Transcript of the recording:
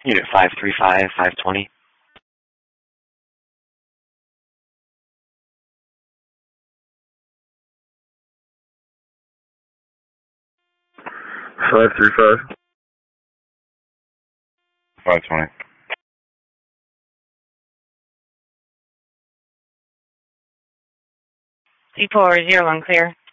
Unit 535, 520. Five three five. 520. C401 clear.